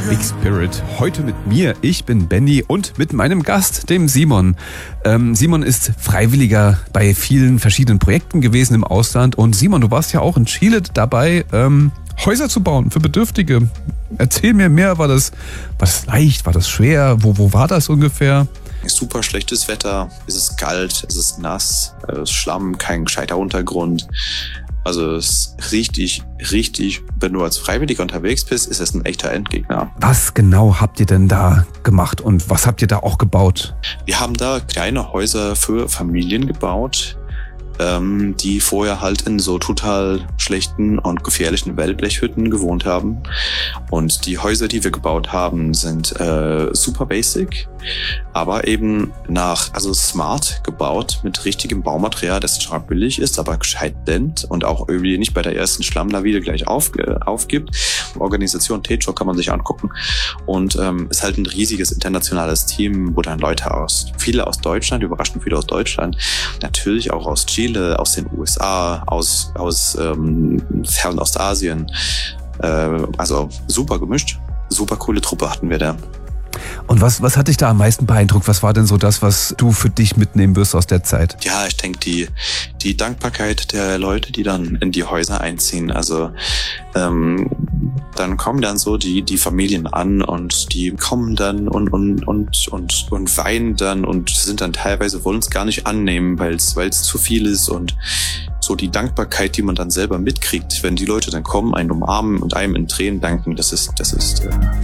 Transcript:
Big Spirit. Heute mit mir, ich bin Benny und mit meinem Gast, dem Simon. Simon ist Freiwilliger bei vielen verschiedenen Projekten gewesen im Ausland. Und Simon, du warst ja auch in Chile dabei, Häuser zu bauen für Bedürftige. Erzähl mir mehr, war das leicht, war das schwer, wo war das ungefähr? Super schlechtes Wetter, es ist kalt, es ist nass, es ist Schlamm, kein gescheiter Untergrund. Also es ist richtig, wenn du als Freiwilliger unterwegs bist, ist es ein echter Endgegner. Was genau habt ihr denn da gemacht und was habt ihr da auch gebaut? Wir haben da kleine Häuser für Familien gebaut, die vorher halt in so total schlechten und gefährlichen Wellblechhütten gewohnt haben. Und die Häuser, die wir gebaut haben, sind super basic, aber eben also smart gebaut mit richtigem Baumaterial, das zwar billig ist, aber gescheit dämmt und auch irgendwie nicht bei der ersten Schlammlawine gleich aufgibt. Organisation Techo kann man sich angucken. Und ist halt ein riesiges internationales Team, wo dann viele aus Deutschland, überraschend viele aus Deutschland, natürlich auch aus Chile, aus den USA, aus Fernostasien. Also super gemischt, super coole Truppe hatten wir da. Und was hat dich da am meisten beeindruckt? Was war denn so das, was du für dich mitnehmen wirst aus der Zeit? Ja, ich denke, die Dankbarkeit der Leute, die dann in die Häuser einziehen. Also dann kommen dann so die Familien an und die kommen dann und weinen dann und sind dann teilweise, wollen es gar nicht annehmen, weil es zu viel ist, und so die Dankbarkeit, die man dann selber mitkriegt, wenn die Leute dann kommen, einen umarmen und einem in Tränen danken, das ist